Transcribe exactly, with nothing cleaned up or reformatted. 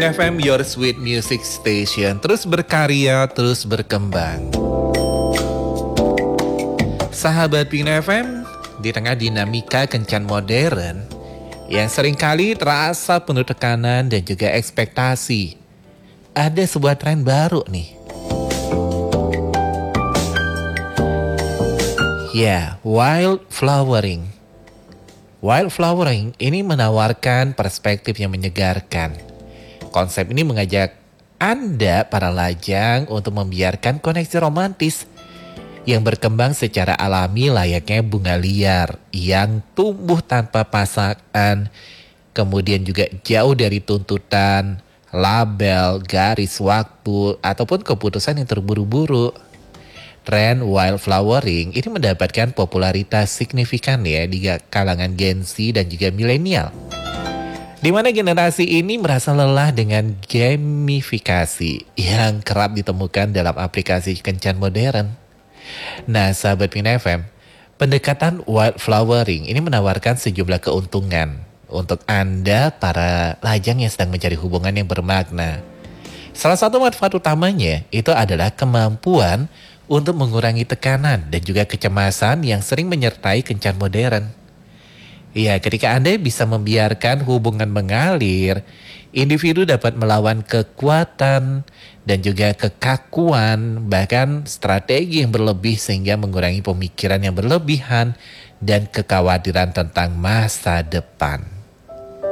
Pin F M, your sweet music station. Terus berkarya, terus berkembang. Sahabat Pin F M, di tengah dinamika kencan modern yang seringkali terasa penuh tekanan dan juga ekspektasi, ada sebuah tren baru nih. Ya, wildflowering. Wildflowering ini menawarkan perspektif yang menyegarkan. Konsep ini mengajak Anda, para lajang, untuk membiarkan koneksi romantis yang berkembang secara alami layaknya bunga liar yang tumbuh tanpa pasangan, kemudian juga jauh dari tuntutan, label, garis waktu, ataupun keputusan yang terburu-buru. Tren wildflowering ini mendapatkan popularitas signifikan ya di kalangan Gen Z dan juga milenial, di mana generasi ini merasa lelah dengan gamifikasi yang kerap ditemukan dalam aplikasi kencan modern. Nah, sahabat Pin F M, pendekatan wildflowering ini menawarkan sejumlah keuntungan untuk Anda, para lajang yang sedang mencari hubungan yang bermakna. Salah satu manfaat utamanya itu adalah kemampuan untuk mengurangi tekanan dan juga kecemasan yang sering menyertai kencan modern. Ya, ketika Anda bisa membiarkan hubungan mengalir, individu dapat melawan kekuatan dan juga kekakuan, bahkan strategi yang berlebih sehingga mengurangi pemikiran yang berlebihan dan kekhawatiran tentang masa depan.